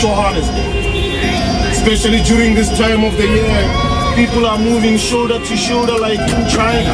put your harness in. Especially during this time of the year, people are moving shoulder to shoulder like in China.